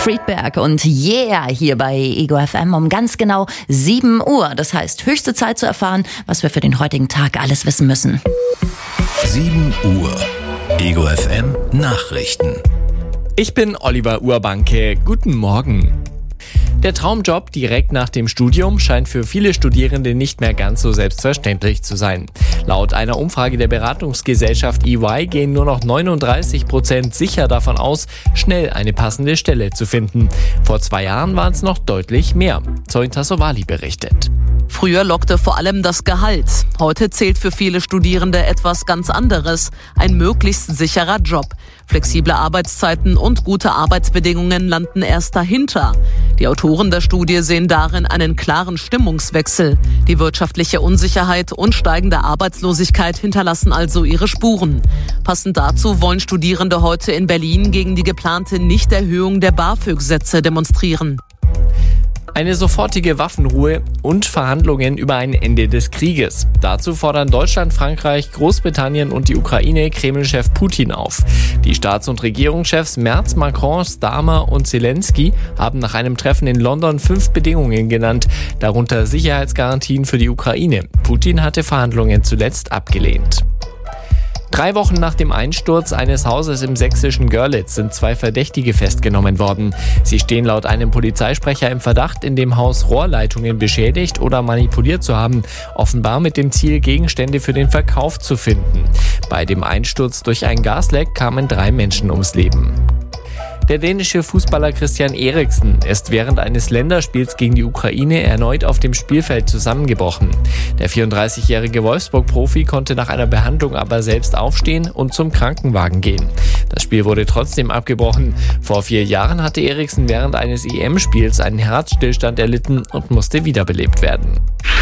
Friedberg und Yeah hier bei Ego FM um ganz genau 7 Uhr. Das heißt, höchste Zeit zu erfahren, was wir für den heutigen Tag alles wissen müssen. 7 Uhr. Ego FM Nachrichten. Ich bin Oliver Urbanke. Guten Morgen. Der Traumjob direkt nach dem Studium scheint für viele Studierende nicht mehr ganz so selbstverständlich zu sein. Laut einer Umfrage der Beratungsgesellschaft EY gehen nur noch 39% sicher davon aus, schnell eine passende Stelle zu finden. Vor 2 Jahren waren es noch deutlich mehr. Zoin Tassovali berichtet. Früher lockte vor allem das Gehalt. Heute zählt für viele Studierende etwas ganz anderes. Ein möglichst sicherer Job. Flexible Arbeitszeiten und gute Arbeitsbedingungen landen erst dahinter. Die Autoren der Studie sehen darin einen klaren Stimmungswechsel. Die wirtschaftliche Unsicherheit und steigende Arbeitslosigkeit hinterlassen also ihre Spuren. Passend dazu wollen Studierende heute in Berlin gegen die geplante Nichterhöhung der BAföG-Sätze demonstrieren. Eine sofortige Waffenruhe und Verhandlungen über ein Ende des Krieges. Dazu fordern Deutschland, Frankreich, Großbritannien und die Ukraine Kreml-Chef Putin auf. Die Staats- und Regierungschefs Merz, Macron, Starmer und Zelensky haben nach einem Treffen in London 5 Bedingungen genannt, darunter Sicherheitsgarantien für die Ukraine. Putin hatte Verhandlungen zuletzt abgelehnt. 3 Wochen nach dem Einsturz eines Hauses im sächsischen Görlitz sind 2 Verdächtige festgenommen worden. Sie stehen laut einem Polizeisprecher im Verdacht, in dem Haus Rohrleitungen beschädigt oder manipuliert zu haben, offenbar mit dem Ziel, Gegenstände für den Verkauf zu finden. Bei dem Einsturz durch ein Gasleck kamen 3 Menschen ums Leben. Der dänische Fußballer Christian Eriksen ist während eines Länderspiels gegen die Ukraine erneut auf dem Spielfeld zusammengebrochen. Der 34-jährige Wolfsburg-Profi konnte nach einer Behandlung aber selbst aufstehen und zum Krankenwagen gehen. Das Spiel wurde trotzdem abgebrochen. Vor 4 Jahren hatte Eriksen während eines EM-Spiels einen Herzstillstand erlitten und musste wiederbelebt werden.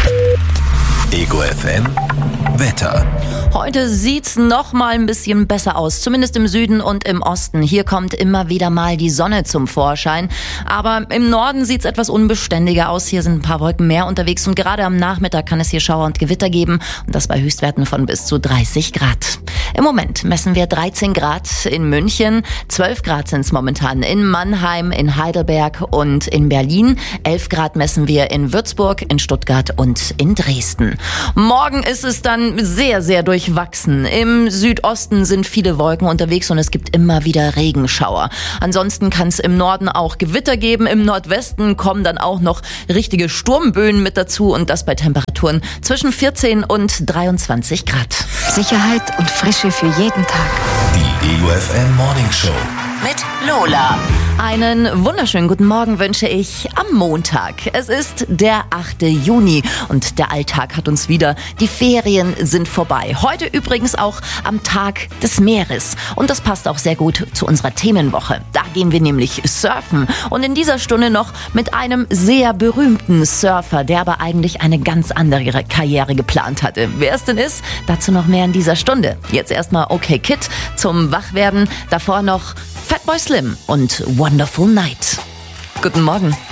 Ego FM Wetter. Heute sieht's noch mal ein bisschen besser aus, zumindest im Süden und im Osten. Hier kommt immer wieder mal die Sonne zum Vorschein. Aber im Norden sieht's etwas unbeständiger aus. Hier sind ein paar Wolken mehr unterwegs und gerade am Nachmittag kann es hier Schauer und Gewitter geben. Und das bei Höchstwerten von bis zu 30 Grad. Im Moment messen wir 13 Grad in München, 12 Grad sind's momentan in Mannheim, in Heidelberg und in Berlin. 11 Grad messen wir in Würzburg, in Stuttgart und in Dresden. Morgen ist es dann sehr, sehr durchwachsen. Im Südosten sind viele Wolken unterwegs und es gibt immer wieder Regenschauer. Ansonsten kann es im Norden auch Gewitter geben. Im Nordwesten kommen dann auch noch richtige Sturmböen mit dazu und das bei Temperaturen zwischen 14 und 23 Grad. Sicherheit und Frische für jeden Tag. Die Ego FM Morning Show Mit Lola. Einen wunderschönen guten Morgen wünsche ich am Montag. Es ist der 8. Juni und der Alltag hat uns wieder. Die Ferien sind vorbei. Heute übrigens auch am Tag des Meeres. Und das passt auch sehr gut zu unserer Themenwoche. Da gehen wir nämlich surfen. Und in dieser Stunde noch mit einem sehr berühmten Surfer, der aber eigentlich eine ganz andere Karriere geplant hatte. Wer es denn ist, dazu noch mehr in dieser Stunde. Jetzt erstmal Okay Kid zum Wachwerden. Davor noch Fatboy Slim und Wonderful Night. Guten Morgen.